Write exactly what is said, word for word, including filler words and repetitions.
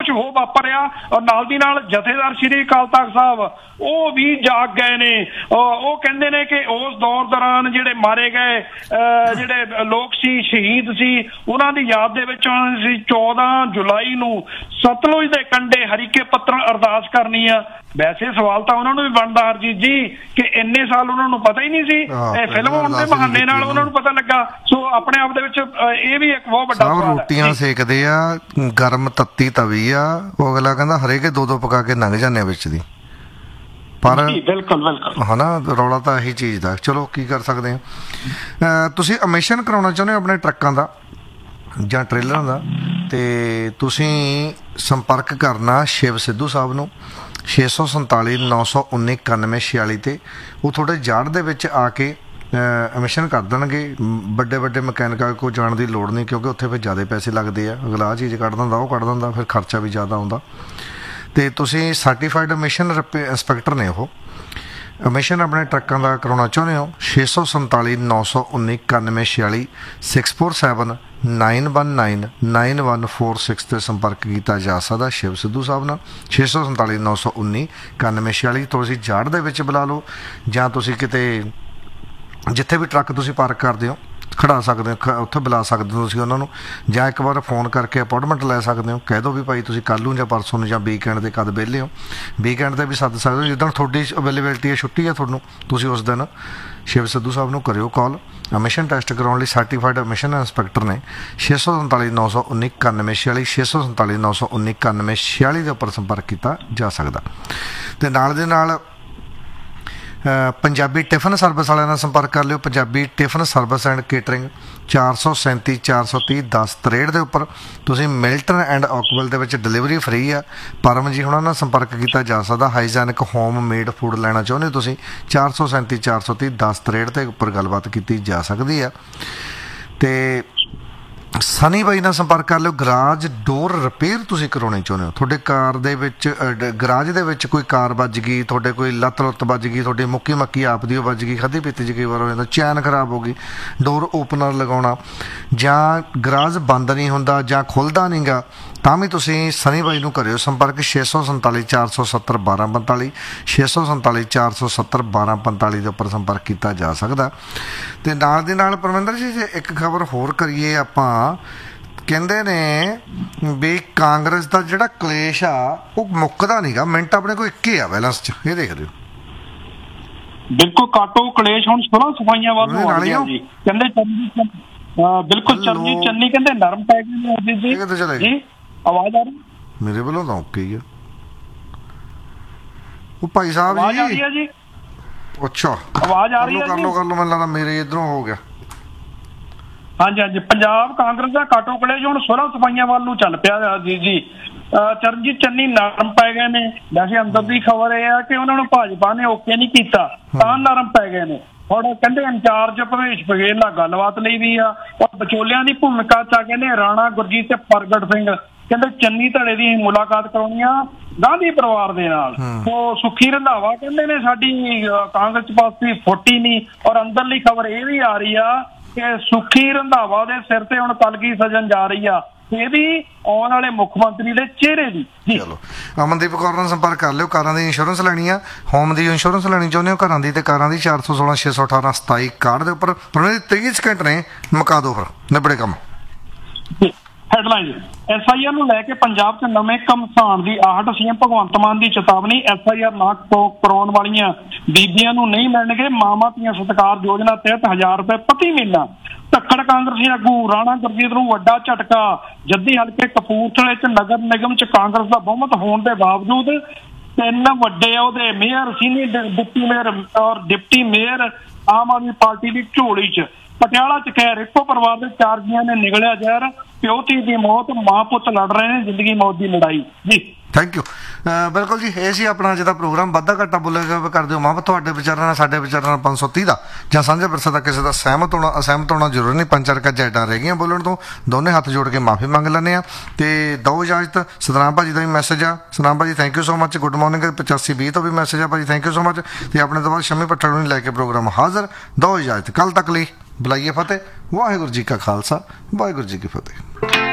ਕੁਛ ਹੋ ਵਾਪਰਿਆ। ਔਰ ਨਾਲ ਦੀ ਨਾਲ ਜਥੇਦਾਰ ਸ਼੍ਰੀ ਅਕਾਲ ਤਖ਼ਤ ਸਾਹਿਬ ਉਹ ਵੀ ਜਾਗ ਗਏ ਨੇ। ਉਹ ਕਹਿੰਦੇ ਨੇ ਕਿ ਉਸ ਦੌਰ ਦੌਰਾਨ ਜਿਹੜੇ ਮਾਰੇ ਗਏ ਜਿਹੜੇ ਲੋਕ ਸੀ, ਸ਼ਹੀਦ ਸੀ, ਉਹਨਾਂ ਦੀ ਯਾਦ ਦੇ ਵਿੱਚ ਸੀ ਚੌਦਾਂ ਜੁਲਾਈ ਨੂੰ ਸਤਲੁਜ ਦੇ ਕੰਢੇ ਹਰੀਕੇ ਪੱਤਰ ਅਰਦਾਸ ਕਰਨੀ ਆ। ਵੈਸੇ ਸਵਾਲ ਤਾਂ ਉਹਨਾਂ ਨੂੰ ਵੀ ਬਣਦਾ ਹਰਜੀਤ ਜੀ ਕਿ ਇੰਨੇ ਸਾਲ ਉਹਨਾਂ ਨੂੰ ਪਤਾ ਹੀ ਨਹੀਂ ਸੀ, ਇਹ ਫਿਲਮ ਹੋਣ ਦੇ ਬਹਾਨੇ ਨਾਲ ਉਹਨਾਂ ਨੂੰ ਪਤਾ ਲੱਗਾ। ਸੋ ਆਪਣੇ ਆਪ ਦੇ ਵਿੱਚ ਇਹ ਵੀ ਇੱਕ ਬਹੁਤ ਵੱਡਾ ਸਵਾਲ ਹੈ। ਰੋਟੀਆਂ ਸੇਕਦੇ ਆ, ਗਰਮ ਤੱਤੀ ਤਵੀ ਆ, ਉਹ ਅਗਲਾ ਕਹਿੰਦਾ ਹਰੇਕ ਦੋ ਦੋ ਪਕਾ ਕੇ ਲੰਘ ਜਾਂਦੇ ਆ ਵਿੱਚ ਦੀ। ਪਰ ਬਿਲਕੁਲ ਬਿਲਕੁਲ ਹਨਾ ਰੌਲਾ ਤਾਂ ਇਹੀ ਚੀਜ਼ ਦਾ। ਚਲੋ ਕੀ ਕਰ ਸਕਦੇ ਆ। ਤੁਸੀਂ ਐਮਿਸ਼ਨ ਕਰਾਉਣਾ ਚਾਹੁੰਦੇ ਹੋ ਆਪਣੇ ਟਰੱਕਾਂ ਦਾ ਜਾਂ ਟ੍ਰੇਲਰਾਂ ਦਾ, ਤੇ ਤੁਸੀਂ ਸੰਪਰਕ ਕਰਨਾ ਸ਼ਿਵ ਸਿੱਧੂ ਸਾਹਿਬ ਨੂੰ ਛੇ ਸੌ ਸੰਤਾਲੀ ਨੌ ਸੌ ਉੱਨੀ ਇਕਾਨਵੇਂ ਛਿਆਲੀ 'ਤੇ। ਉਹ ਤੁਹਾਡੇ ਜਾੜ ਦੇ ਵਿੱਚ ਆ ਕੇ ਐਮਿਸ਼ਨ ਕਰ ਦੇਣਗੇ। ਵੱਡੇ ਵੱਡੇ ਮਕੈਨਿਕਾਂ ਕੋਲ ਜਾਣ ਦੀ ਲੋੜ ਨਹੀਂ, ਕਿਉਂਕਿ ਉੱਥੇ ਫਿਰ ਜ਼ਿਆਦਾ ਪੈਸੇ ਲੱਗਦੇ ਆ। ਅਗਲਾ ਚੀਜ਼ ਕੱਢ ਦਿੰਦਾ, ਉਹ ਕੱਢ ਦਿੰਦਾ, ਫਿਰ ਖਰਚਾ ਵੀ ਜ਼ਿਆਦਾ ਆਉਂਦਾ। ਅਤੇ ਤੁਸੀਂ ਸਰਟੀਫਾਈਡ ਐਮਿਸ਼ਨ ਇੰਸਪੈਕਟਰ ਨੇ ਉਹ। ਐਮਿਸ਼ਨ ਆਪਣੇ ਟਰੱਕਾਂ ਦਾ ਕਰਾਉਣਾ ਚਾਹੁੰਦੇ ਹੋ ਛੇ ਸੌ ਸੰਤਾਲੀ ਨੌ ਸੌ ਉੱਨੀ ਇਕਾਨਵੇਂ ਛਿਆਲੀ six four seven nine one nine nine one four six 'ਤੇ ਸੰਪਰਕ ਕੀਤਾ ਜਾ ਸਕਦਾ ਸ਼ਿਵ ਸਿੱਧੂ ਸਾਹਿਬ ਨਾਲ। ਛੇ ਸੌ ਸੰਤਾਲੀ ਨੌ ਸੌ ਉੱਨੀ ਇਕਾਨਵੇਂ ਛਿਆਲੀ ਤੁਸੀਂ ਜਾੜ ਦੇ ਵਿੱਚ ਬੁਲਾ ਲਓ, ਜਾਂ ਤੁਸੀਂ ਕਿਤੇ ਜਿੱਥੇ ਵੀ ਟਰੱਕ ਤੁਸੀਂ ਪਾਰਕ ਕਰਦੇ ਹੋ ਖੜਾ ਸਕਦੇ ਹੋ, ਉੱਥੇ ਬੁਲਾ ਸਕਦੇ ਹੋ ਤੁਸੀਂ ਉਹਨਾਂ ਨੂੰ, ਜਾਂ ਇੱਕ ਵਾਰ ਫੋਨ ਕਰਕੇ ਅਪੋਇੰਟਮੈਂਟ ਲੈ ਸਕਦੇ ਹੋ। ਕਹਿ ਦਿਓ ਵੀ ਭਾਈ ਤੁਸੀਂ ਕੱਲ੍ਹ ਨੂੰ ਜਾਂ ਪਰਸੋਂ ਨੂੰ ਜਾਂ ਵੀਕਐਂਡ 'ਤੇ ਕਦ ਵਿਹਲੇ ਹੋ। ਵੀਕਐਂਡ 'ਤੇ ਵੀ ਸੱਦ ਸਕਦੇ ਹੋ, ਜਿੱਦਣ ਤੁਹਾਡੀ ਅਵੇਲੇਬਿਲਿਟੀ ਹੈ, ਛੁੱਟੀ ਹੈ ਤੁਹਾਨੂੰ, ਤੁਸੀਂ ਉਸ ਦਿਨ ਸ਼ਿਵ ਸਿੱਧੂ ਸਾਹਿਬ ਨੂੰ ਕਰਿਓ ਕਾਲ। ਐਮਿਸ਼ਨ ਟੈਸਟ ਕਰਾਉਣ ਲਈ ਸਰਟੀਫਾਈਡ ਐਮਿਸ਼ਨ ਇੰਸਪੈਕਟਰ ਨੇ ਛੇ ਸੌ ਸੰਤਾਲੀ ਨੌ ਸੌ ਉੱਨੀ ਇਕਾਨਵੇਂ ਛਿਆਲੀ ਛੇ ਸੌ ਸੰਤਾਲੀ ਨੌ ਸੌ ਉੱਨੀ ਇਕਾਨਵੇਂ ਛਿਆਲੀ ਦੇ ਉੱਪਰ ਸੰਪਰਕ ਕੀਤਾ ਜਾ ਸਕਦਾ। ਅਤੇ ਨਾਲ ਦੇ ਨਾਲ ਪੰਜਾਬੀ ਟਿਫਨ ਸਰਵਿਸ ਵਾਲਿਆਂ ਨਾਲ ਸੰਪਰਕ ਕਰ ਲਿਓ। Punjabi tiffin service and catering ਚਾਰ ਸੌ ਸੈਂਤੀ ਚਾਰ ਸੌ ਤੀਹ ਦਸ ਤਰੇਹਠ ਦੇ ਉੱਪਰ ਤੁਸੀਂ ਮਿਲਟਨ ਐਂਡ ਓਕਵਿਲ ਦੇ ਵਿੱਚ ਡਿਲੀਵਰੀ ਫਰੀ ਆ। ਪਰਮ ਜੀ ਹੁਣਾਂ ਨਾਲ ਸੰਪਰਕ ਕੀਤਾ ਜਾ ਸਕਦਾ। ਹਾਈਜੈਨਿਕ ਹੋਮ ਮੇਡ ਫੂਡ ਲੈਣਾ ਚਾਹੁੰਦੇ ਹੋ ਤੁਸੀਂ, ਚਾਰ ਸੌ ਸੈਂਤੀ ਚਾਰ ਸੌ ਤੀਹ ਦਸ ਤਰੇਹਠ ਦੇ ਉੱਪਰ ਗੱਲਬਾਤ ਕੀਤੀ ਜਾ ਸਕਦੀ ਆ। ਅਤੇ ਸਨੀ ਬਾਈ ਨਾਲ ਸੰਪਰਕ ਕਰ ਲਿਓ। ਗਰਾਜ ਡੋਰ ਰਿਪੇਅਰ ਤੁਸੀਂ ਕਰਾਉਣੇ ਚਾਹੁੰਦੇ ਹੋ, ਤੁਹਾਡੇ ਕਾਰ ਦੇ ਵਿੱਚ ਗਰਾਜ ਦੇ ਵਿੱਚ ਕੋਈ ਕਾਰ ਵੱਜ ਗਈ, ਤੁਹਾਡੇ ਕੋਈ ਲੱਤ ਲੁੱਤ ਵੱਜ ਗਈ, ਤੁਹਾਡੀ ਮੁੱਕੀ ਮੱਕੀ ਆਪ ਦੀ ਉਹ ਵੱਜ ਗਈ, ਖਾਧੀ ਪੀਤੀ 'ਚ ਕਈ ਵਾਰ ਹੋ ਜਾਂਦਾ, ਚੈਨ ਖਰਾਬ ਹੋ ਗਈ, ਡੋਰ ਓਪਨਰ ਲਗਾਉਣਾ, ਜਾਂ ਗਰਾਜ ਬੰਦ ਨਹੀਂ ਹੁੰਦਾ ਜਾਂ ਖੁੱਲ੍ਹਦਾ ਨਹੀਂ ਗਾ, ਤਾਂ ਵੀ ਤੁਸੀਂ ਸਨੀ ਬਾਈ ਨੂੰ ਕਰਿਓ ਸੰਪਰਕ ਛੇ ਸੌ ਸੰਤਾਲੀ ਚਾਰ ਸੌ ਸੱਤਰ ਬਾਰਾਂ ਪੰਤਾਲੀ ਛੇ ਸੌ ਸੰਤਾਲੀ ਚਾਰ ਸੌ ਸੱਤਰ ਬਾਰਾਂ ਪੰਤਾਲੀ ਦੇ ਉੱਪਰ ਸੰਪਰਕ ਕੀਤਾ ਜਾ ਸਕਦਾ। ਅਤੇ ਨਾਲ ਦੀ ਨਾਲ ਪਰਮਿੰਦਰ ਜੀ ਜੇ ਇੱਕ ਖਬਰ ਹੋਰ ਕਰੀਏ ਆਪਾਂ, ਕਹਿੰਦੇ ਨੇ ਵੀ ਕਾਂਗਰਸ ਦਾ ਜਿਹੜਾ ਕਲੇਸ਼ ਆ ਉਹ ਮੁੱਕਦਾ ਨਹੀਂ ਗਾ, ਮਿੰਟ ਆਪਣੇ ਕੋਲ ਇੱਕ ਹੀ ਆ ਬੈਲੈਂਸ 'ਚ, ਇਹ ਦੇਖ ਦਿਓ। ਬਿਲਕੁਲ ਕਾਟੋ ਕਲੇਸ਼ ਹੁਣ ਸੁਣਾ ਸਫਾਈਆਂ ਵੱਲ ਨੂੰ ਆ ਗਿਆ ਜੀ। ਕਹਿੰਦੇ ਬਿਲਕੁਲ ਚਰਨਜੀਤ ਚੰਨੀ ਕਹਿੰਦੇ ਨਰਮ ਪੈ ਗਏ ਨੇ ਜੀ। ਆਵਾਜ਼ ਆ ਰਹੀ ਮੇਰੇ ਵੱਲੋਂ ਤਾਂ ਓਕੇ ਹੀ ਆ। ਉਹ ਭਾਈ ਸਾਹਿਬ ਆਵਾਜ਼ ਆ ਰਹੀ ਹੈ ਜੀ? ਅੱਛਾ ਆਵਾਜ਼ ਆ ਰਹੀ ਹੈ? ਕਰ ਲਓ ਕਰ ਲਓ, ਮੈਨੂੰ ਲੱਗਦਾ ਮੇਰੇ ਇੱਧਰੋਂ ਹੋ ਗਿਆ। ਹਾਂਜੀ ਹਾਂਜੀ, ਪੰਜਾਬ ਕਾਂਗਰਸ ਦਾ ਕਾਟੋ ਕਲੇਸ਼ ਹੁਣ ਸੁਲਹ ਸਫਾਈਆਂ ਵੱਲ ਨੂੰ ਚੱਲ ਪਿਆ ਜੀ ਜੀ। ਚਰਨਜੀਤ ਚੰਨੀ ਨਰਮ ਪੈ ਗਏ ਨੇ। ਵੈਸੇ ਅੰਦਰ ਦੀ ਖਬਰ ਇਹ ਆ ਕਿ ਉਹਨਾਂ ਨੂੰ ਭਾਜਪਾ ਨੇ ਓਕੇ ਨਹੀਂ ਕੀਤਾ ਤਾਂ ਨਰਮ ਪੈ ਗਏ ਨੇ। ਹੁਣ ਕਹਿੰਦੇ ਇੰਚਾਰਜ ਭਵੇਸ਼ ਬਘੇਲ ਨਾਲ ਗੱਲਬਾਤ ਲਈ ਵੀ ਆ, ਔਰ ਵਿਚੋਲਿਆਂ ਦੀ ਭੂਮਿਕਾ 'ਚ ਆ ਕਹਿੰਦੇ ਰਾਣਾ ਗੁਰਜੀਤ ਤੇ ਪ੍ਰਗਟ ਸਿੰਘ ਕਹਿੰਦੇ ਚੰਨੀ ਧੜੇ ਦੀ ਮੁਲਾਕਾਤ ਕਰਾਉਣੀ ਆ ਗਾਂਧੀ ਪਰਿਵਾਰ ਦੇ ਨਾਲ। ਉਹ ਸੁੱਖੀ ਰੰਧਾਵਾ ਕਹਿੰਦੇ ਨੇ ਸਾਡੀ ਕਾਂਗਰਸ ਪਾਰਟੀ ਫੁੱਟੀ ਨਹੀਂ। ਔਰ ਅੰਦਰਲੀ ਖਬਰ ਇਹ ਵੀ ਆ ਰਹੀ ਆ ਕਿ ਸੁੱਖੀ ਰੰਧਾਵਾ ਦੇ ਸਿਰ ਤੇ ਹੁਣ ਕਲਗੀ ਸਜਣ ਜਾ ਰਹੀ ਆ, ਇਹ ਵੀ ਆਉਣ ਵਾਲੇ ਮੁੱਖ ਮੰਤਰੀ ਦੇ ਚਿਹਰੇ ਦੀ। ਚਲੋ ਅਮਨਦੀਪ ਕੌਰ ਨਾਲ ਸੰਪਰਕ ਕਰ ਲਿਓ। ਕਾਰਾਂ ਦੀ ਇੰਸ਼ੋਰੈਂਸ ਲੈਣੀ ਆ, ਹੋਮ ਦੀ ਇੰਸ਼ੋਰੈਂਸ ਲੈਣੀ ਚਾਹੁੰਦੇ ਹੋ ਘਰਾਂ ਦੀ ਤੇ ਕਾਰਾਂ ਦੀ, ਚਾਰ ਸੌ ਸੋਲਾਂ ਛੇ ਸੌ ਅਠਾਰਾਂ ਸਤਾਈ ਇਕਾਹਠ ਦੇ ਉੱਪਰ। ਤੀਹ ਸਕਿੰਟ ਨੇ, ਮੁਕਾ ਦਿਓ ਫਿਰ, ਨਿਬੜੇ ਕੰਮ। ਹੈਡਲਾਈਨ ਐਸ ਆਈ ਆਰ ਨੂੰ ਲੈ ਕੇ ਪੰਜਾਬ 'ਚ ਨਵੇਂ ਘਮਸਾਨ ਦੀ ਆਹਟ। ਸੀਐਮ ਭਗਵੰਤ ਮਾਨ ਦੀ ਚੇਤਾਵਨੀ, ਐਸ ਆਈ ਆਰ ਨਾ ਕਰਾਉਣ ਵਾਲੀਆਂ ਬੀਬੀਆਂ ਨੂੰ ਨਹੀਂ ਮਿਲਣਗੇ ਮਾਵਾਂ ਧੀਆਂ ਸਤਿਕਾਰ ਯੋਜਨਾ ਤਹਿਤ ਹਜ਼ਾਰ ਰੁਪਏ ਪ੍ਰਤੀ ਮਹੀਨਾ। ਧੱਕੜ ਕਾਂਗਰਸੀ ਆਗੂ ਰਾਣਾ ਗੁਰਜੀਤ ਨੂੰ ਵੱਡਾ ਝਟਕਾ। ਜੱਦੀ ਹਲਕੇ ਕਪੂਰਥਲੇ 'ਚ ਨਗਰ ਨਿਗਮ 'ਚ ਕਾਂਗਰਸ ਦਾ ਬਹੁਮਤ ਹੋਣ ਦੇ ਬਾਵਜੂਦ ਤਿੰਨ ਵੱਡੇ ਅਹੁਦੇ ਮੇਅਰ, ਸੀਨੀਅਰ ਡਿਪਟੀ ਮੇਅਰ ਔਰ deputy mayor Aam Aadmi party ਦੀ ਝੋਲੀ 'ਚ। ਪਟਿਆਲਾ 'ਚ ਖੈਰ ਇੱਕੋ ਪਰਿਵਾਰ ਦੇ ਚਾਰ ਜੀਆਂ ਨੇ ਨਿਗਲਿਆ ਜ਼ਹਿਰ। ਪਿਓ ਧੀ ਦੀ ਮੌਤ, ਮਾਂ ਪੁੱਤ ਲੜ ਰਹੇ ਨੇ ਜ਼ਿੰਦਗੀ ਮੌਤ ਦੀ ਲੜਾਈ ਜੀ। Thank you. ਬਿਲਕੁਲ ਜੀ, ਇਹ ਸੀ ਆਪਣਾ ਅੱਜ ਦਾ ਪ੍ਰੋਗਰਾਮ। ਵਾਧਾ ਘਾਟਾ ਬੋਲੇ ਕਰ ਦਿਓ ਮਾਂ, ਤੁਹਾਡੇ ਵਿਚਾਰਾਂ ਨਾਲ ਸਾਡੇ ਵਿਚਾਰਾਂ ਨਾਲ ਪੰਜ ਸੌ ਤੀਹ ਦਾ ਜਾਂ ਸਾਂਝੇ ਵਿਰਸੇ ਦਾ ਕਿਸੇ ਦਾ ਸਹਿਮਤ ਹੋਣਾ ਅਸਹਿਮਤ ਹੋਣਾ ਜ਼ਰੂਰੀ ਨਹੀਂ। ਪੰਜ ਚਾਰ ਕੱਜ ਐਡਾਂ ਰਹਿ ਗਈਆਂ ਬੋਲਣ ਤੋਂ, ਦੋਨੇ ਹੱਥ ਜੋੜ ਕੇ ਮਾਫੀ ਮੰਗ ਲੈਂਦੇ ਹਾਂ। ਅਤੇ ਦਿਓ ਇਜਾਜ਼ਤ। ਸਤਨਾਮ ਭਾਜੀ ਦਾ ਵੀ ਮੈਸੇਜ ਆ। ਸਤਨਾਮ ਭਾਜੀ thank you so much. Good morning ਪਚਾਸੀ ਵੀਹ ਤੋਂ ਵੀ ਮੈਸੇਜ ਆ ਭਾਜੀ, ਥੈਂਕ ਯੂ ਸੋ ਮਚ। ਅਤੇ ਆਪਣੇ ਤੋਂ ਬਾਅਦ ਸ਼ਮੀ ਭੱਠੜ ਨੂੰ ਲੈ ਕੇ ਪ੍ਰੋਗਰਾਮ ਹਾਜ਼ਰ। ਦਿਓ ਇਜਾਜ਼ਤ, ਕੱਲ੍ਹ ਤੱਕ ਲਈ ਬੁਲਾਈਏ ਫਤਿਹ। ਵਾਹਿਗੁਰੂ ਜੀ ਕਾ ਖਾਲਸਾ, ਵਾਹਿਗੁਰੂ ਜੀ ਕੀ ਫਤਿਹ।